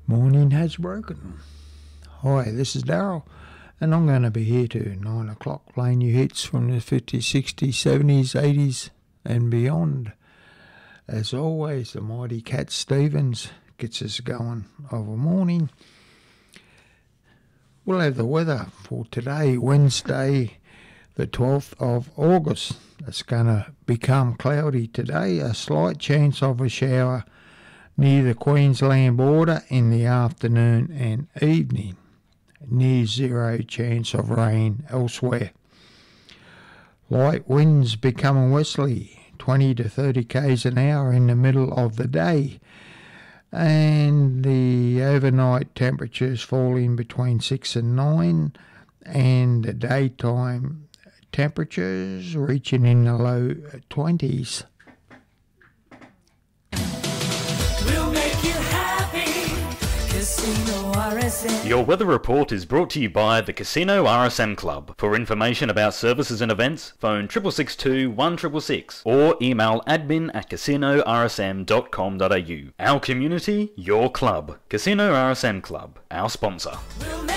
Morning has broken. Hi, this is Daryl, and I'm going to be here to 9 o'clock playing you hits from the 50s, 60s, 70s, 80s and beyond. As always, the mighty Cat Stevens gets us going of a morning. We'll have the weather for today, Wednesday, the 12th of August. It's going to become cloudy today, a slight chance of a shower near the Queensland border in the afternoon and evening. Near zero chance of rain elsewhere. Light winds becoming westerly, 20 to 30 k's an hour in the middle of the day. And the overnight temperatures falling between 6 and 9, and the daytime temperatures reaching in the low 20s. We'll make you happy. Casino RSM. Your weather report is brought to you by the Casino RSM Club. For information about services and events, phone 6662 1666 or email admin@casinorsm.com.au. Our community, your club. Casino RSM Club, our sponsor. We'll make